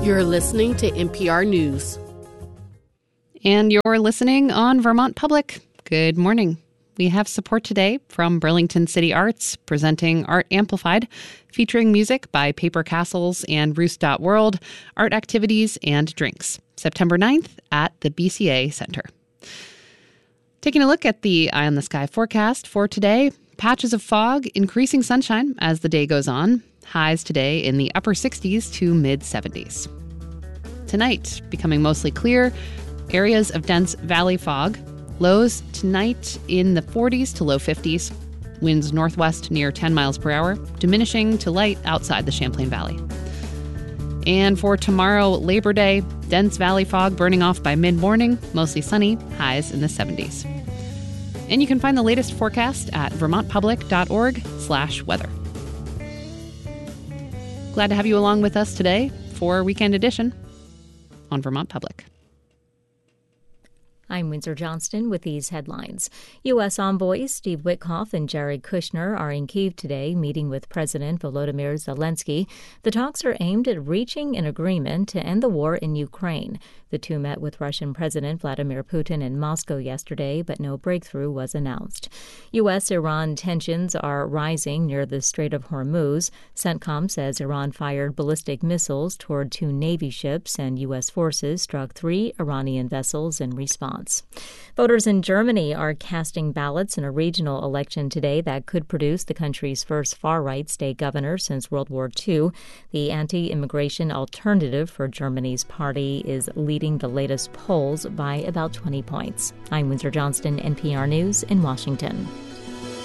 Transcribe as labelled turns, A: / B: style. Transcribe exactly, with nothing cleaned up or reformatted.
A: You're listening to N P R News.
B: And you're listening on Vermont Public. Good morning. We have support today from Burlington City Arts, presenting Art Amplified, featuring music by Paper Castles and Roost dot World, art activities, and drinks. September ninth at the B C A Center. Taking a look at the Eye on the Sky forecast for today, patches of fog, increasing sunshine as the day goes on. Highs today in the upper sixties to mid seventies. Tonight, becoming mostly clear, areas of dense valley fog. Lows tonight in the forties to low fifties. Winds northwest near ten miles per hour, diminishing to light outside the Champlain Valley. And for tomorrow, Labor Day, dense valley fog burning off by mid-morning, mostly sunny, highs in the seventies. And you can find the latest forecast at vermontpublic.org slash weather. Glad to have you along with us today for Weekend Edition on Vermont Public.
C: I'm Windsor Johnston with these headlines. U S envoys Steve Witkoff and Jared Kushner are in Kyiv today, meeting with President Volodymyr Zelensky. The talks are aimed at reaching an agreement to end the war in Ukraine. The two met with Russian President Vladimir Putin in Moscow yesterday, but no breakthrough was announced. U S Iran tensions are rising near the Strait of Hormuz. CENTCOM says Iran fired ballistic missiles toward two Navy ships, and U S forces struck three Iranian vessels in response. Voters in Germany are casting ballots in a regional election today that could produce the country's first far-right state governor since World War Two. The anti-immigration Alternative for Germany's party is leading the latest polls by about twenty points. I'm Windsor Johnston, N P R News in Washington.